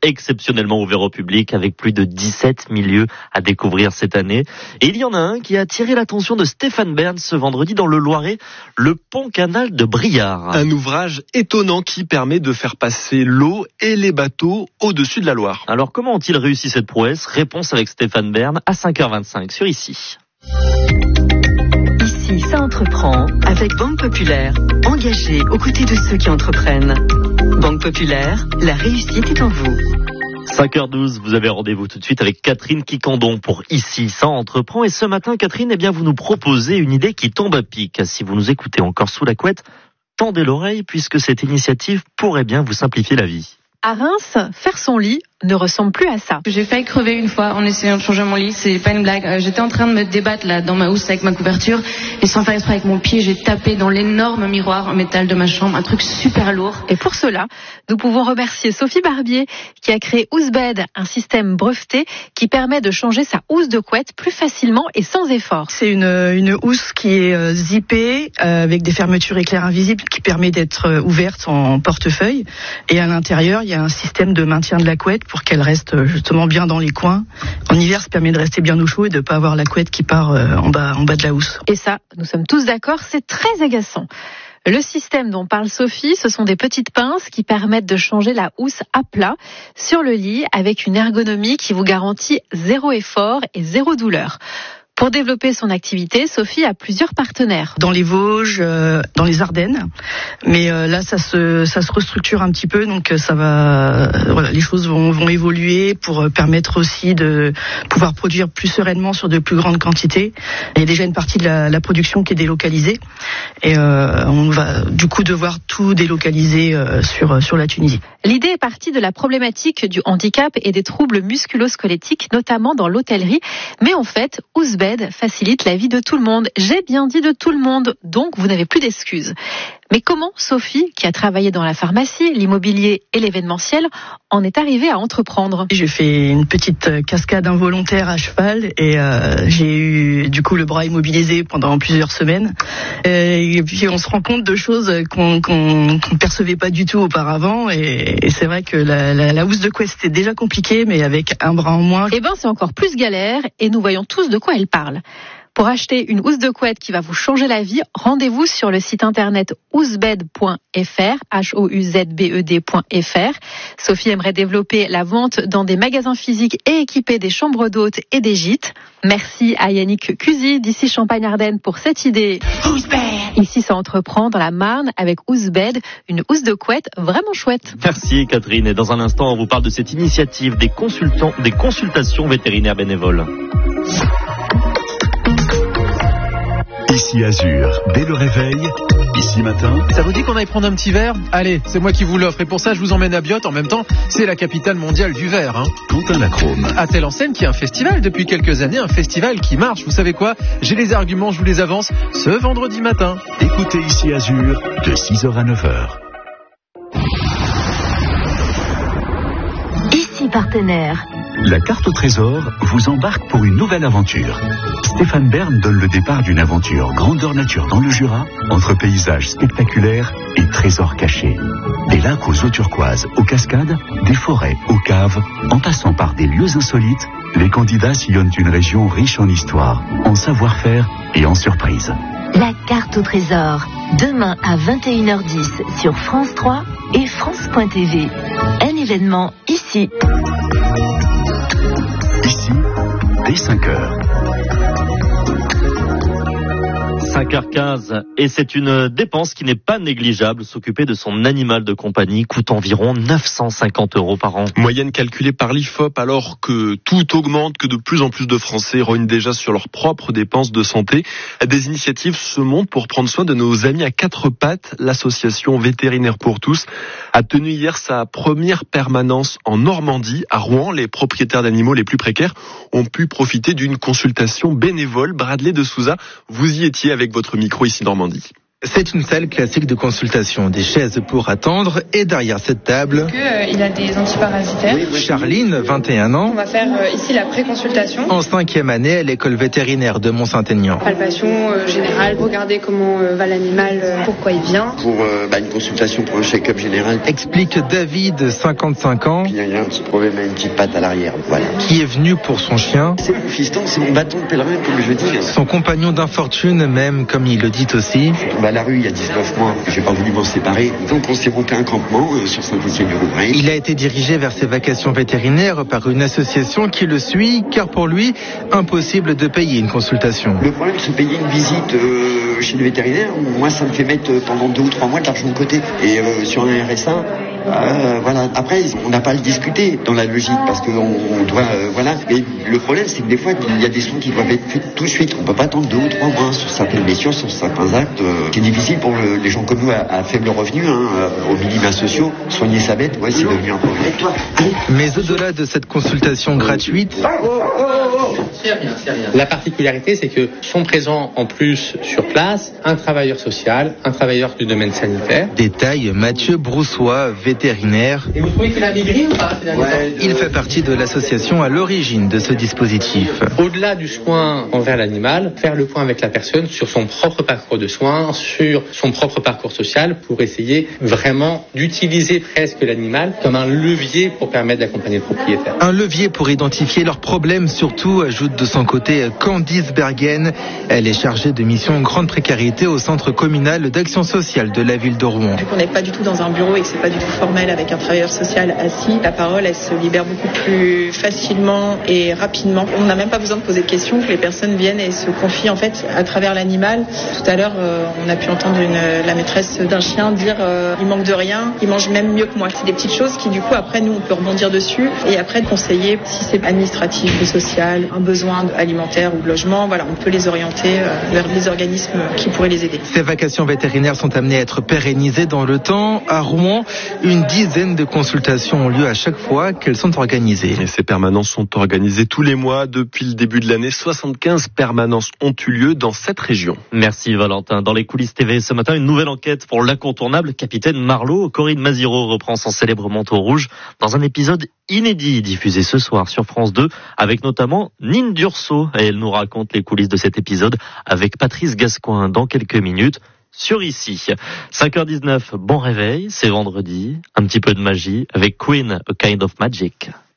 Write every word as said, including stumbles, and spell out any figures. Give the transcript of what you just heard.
exceptionnellement ouvert au public avec plus de dix-sept mille lieux à découvrir cette année. Et il y en a un qui a attiré l'attention de Stéphane Bern ce vendredi dans le Loiret, le pont-canal de Briare. Un ouvrage étonnant qui permet de faire passer l'eau et les bateaux au-dessus de la Loire. Alors comment ont-ils réussi cette prouesse ? Réponse avec Stéphane Bern à cinq heures vingt-cinq sur Ici. Ici, ça entreprend avec Banque Populaire, engagée aux côtés de ceux qui entreprennent. Banque Populaire, la réussite est en vous. cinq heures douze, vous avez rendez-vous tout de suite avec Catherine Quicandon pour Ici, ça entreprend. Et ce matin, Catherine, eh bien, vous nous proposez une idée qui tombe à pic. Si vous nous écoutez encore sous la couette, tendez l'oreille puisque cette initiative pourrait bien vous simplifier la vie. À Reims, faire son lit ne ressemble plus à ça. J'ai failli crever une fois en essayant de changer mon lit, c'est pas une blague. Euh, j'étais en train de me débattre là dans ma housse avec ma couverture et sans faire exprès avec mon pied, j'ai tapé dans l'énorme miroir en métal de ma chambre, un truc super lourd. Et pour cela, nous pouvons remercier Sophie Barbier qui a créé Housebed, un système breveté qui permet de changer sa housse de couette plus facilement et sans effort. C'est une, une housse qui est euh, zippée euh, avec des fermetures éclair invisibles qui permet d'être euh, ouverte en portefeuille. Et à l'intérieur, il y a un système de maintien de la couette pour qu'elle reste justement bien dans les coins. En hiver, ça permet de rester bien au chaud et de ne pas avoir la couette qui part euh, en bas, en bas de la housse. Et ça, nous sommes tous d'accord, c'est très agaçant. Le système dont parle Sophie, ce sont des petites pinces qui permettent de changer la housse à plat sur le lit avec une ergonomie qui vous garantit zéro effort et zéro douleur. Pour développer son activité, Sophie a plusieurs partenaires. Dans les Vosges, euh, dans les Ardennes, mais euh, là ça se ça se restructure un petit peu, donc ça va, euh, voilà, les choses vont vont évoluer pour permettre aussi de pouvoir produire plus sereinement sur de plus grandes quantités. Il y a déjà une partie de la, la production qui est délocalisée et euh, on va du coup devoir tout délocaliser euh, sur sur la Tunisie. L'idée est partie de la problématique du handicap et des troubles musculo-squelettiques, notamment dans l'hôtellerie, mais en fait, Housebed facilite la vie de tout le monde. J'ai bien dit de tout le monde, donc vous n'avez plus d'excuses. Mais comment Sophie, qui a travaillé dans la pharmacie, l'immobilier et l'événementiel, en est arrivée à entreprendre ? J'ai fait une petite cascade involontaire à cheval et euh, j'ai eu du coup le bras immobilisé pendant plusieurs semaines. Et puis on se rend compte de choses qu'on qu'on, qu'on percevait pas du tout auparavant. Et, et c'est vrai que la, la, la housse de couette c'était déjà compliqué, mais avec un bras en moins. Eh ben c'est encore plus galère et nous voyons tous de quoi elle parle. Pour acheter une housse de couette qui va vous changer la vie, rendez-vous sur le site internet housebed point f r, H O U Z B E D point F R. Sophie aimerait développer la vente dans des magasins physiques et équiper des chambres d'hôtes et des gîtes. Merci à Yannick Cusy d'ici Champagne-Ardenne pour cette idée. Ici, ça entreprend dans la Marne avec Housebed, une housse de couette vraiment chouette. Merci Catherine. Et dans un instant, on vous parle de cette initiative des consultants, des consultations vétérinaires bénévoles. Ici Azur, dès le réveil, ici matin. Ça vous dit qu'on aille prendre un petit verre ? Allez, c'est moi qui vous l'offre et pour ça je vous emmène à Biot. En même temps, c'est la capitale mondiale du verre. Hein. Quentin Lacrome. À telle enseigne qu'il y a un festival depuis quelques années, un festival qui marche. Vous savez quoi ? J'ai les arguments, je vous les avance ce vendredi matin. Écoutez Ici Azur de six heures à neuf heures. Ici partenaire. La carte au trésor vous embarque pour une nouvelle aventure. Stéphane Bern donne le départ d'une aventure grandeur nature dans le Jura, entre paysages spectaculaires et trésors cachés. Des lacs aux eaux turquoises, aux cascades, des forêts, aux caves, en passant par des lieux insolites, les candidats sillonnent une région riche en histoire, en savoir-faire et en surprises. La carte au trésor, demain à vingt et une heures dix sur France trois et France point T V. Un événement ici. Ici, dès cinq heures. cinq heures quinze, et c'est une dépense qui n'est pas négligeable. S'occuper de son animal de compagnie coûte environ neuf cent cinquante euros par an. Moyenne calculée par l'I F O P, alors que tout augmente, que de plus en plus de Français rognent déjà sur leurs propres dépenses de santé. Des initiatives se montent pour prendre soin de nos amis à quatre pattes. L'association Vétérinaire pour tous a tenu hier sa première permanence en Normandie, à Rouen. Les propriétaires d'animaux les plus précaires ont pu profiter d'une consultation bénévole. Bradley de Souza, vous y étiez avec votre micro ici Normandie. C'est une salle classique de consultation, des chaises pour attendre et derrière cette table, que, euh, il a des antiparasitaires. Charline, vingt et un ans, On va faire euh, ici la pré-consultation. en cinquième année à l'école vétérinaire de Mont-Saint-Aignan. Palpation euh, générale, regarder comment euh, va l'animal, euh, pourquoi il vient. Pour euh, bah, une consultation pour un check-up général. Explique David, cinquante-cinq ans, Il y a un petit problème à une petite patte à l'arrière. Voilà. qui est venu pour son chien. C'est mon fiston, c'est mon bâton de pèlerin, comme je dis. Son compagnon d'infortune, même comme il le dit aussi. Je suis tombé à la rue il y a dix-neuf mois. J'ai pas voulu m'en séparer. Donc on s'est monté un campement euh, sur Saint-Étienne-du-Rouvray. Il a été dirigé vers ses vacations vétérinaires par une association qui le suit, car pour lui, impossible de payer une consultation. Le problème, c'est de payer une visite euh, chez le vétérinaire. Moi, ça me fait mettre euh, pendant deux ou trois mois de l'argent de côté. Et euh, sur un R S A, euh, voilà. Après, on n'a pas à le discuter dans la logique parce qu'on on doit, euh, voilà. Et le problème, c'est que des fois, il y a des soins qui doivent être faits tout de suite. On peut pas attendre deux ou trois mois sur certaines blessures, sur certains actes. Euh, c'est difficile pour le, les gens comme nous à, à faible revenu, hein, euh, aux minima sociaux. Soigner sa bête, ouais, c'est devenu un problème. Mais au-delà de cette consultation gratuite, C'est rien, c'est rien. La particularité, c'est que sont présents en plus sur place un travailleur social, un travailleur du domaine sanitaire. détaille Mathieu Broussois, vétérinaire. Et vous trouvez qu'il a migré ou pas ces derniers temps ? Il fait partie de l'association à l'origine de ce dispositif. Au-delà du soin envers l'animal, faire le point avec la personne sur son propre parcours de soins, sur son propre parcours social, pour essayer vraiment d'utiliser presque l'animal comme un levier pour permettre d'accompagner le propriétaire. Un levier pour identifier leurs problèmes, surtout, ajoute de son côté Candice Bergen. Elle est chargée de mission grande précarité au centre communal d'action sociale de la ville de Rouen. Vu qu'on n'est pas du tout dans un bureau et que c'est pas du tout formel avec un travailleur social assis, la parole elle se libère beaucoup plus facilement et rapidement. On n'a même pas besoin de poser de questions, que les personnes viennent et se confient en fait à travers l'animal. Tout à l'heure, euh, on a pu entendre une, la maîtresse d'un chien dire euh, il manque de rien, il mange même mieux que moi. C'est des petites choses qui du coup après nous on peut rebondir dessus et après conseiller si c'est administratif ou social, un besoin alimentaire ou de logement, voilà, on peut les orienter euh, vers les organismes qui pourraient les aider. Ces vacations vétérinaires sont amenées à être pérennisées dans le temps. À Rouen, une dizaine de consultations ont lieu à chaque fois qu'elles sont organisées. Et ces permanences sont organisées tous les mois depuis le début de l'année. soixante-quinze permanences ont eu lieu dans cette région. Merci Valentin. Dans les coulisses T V ce matin, une nouvelle enquête pour l'incontournable capitaine Marlowe. Corinne Maziero reprend son célèbre manteau rouge dans un épisode inédit diffusé ce soir sur France deux avec notamment Nine Durso. Et elle nous raconte les coulisses de cet épisode avec Patrice Gascoin dans quelques minutes sur Ici. cinq heures dix-neuf, bon réveil, c'est vendredi, un petit peu de magie avec Queen, A Kind of Magic.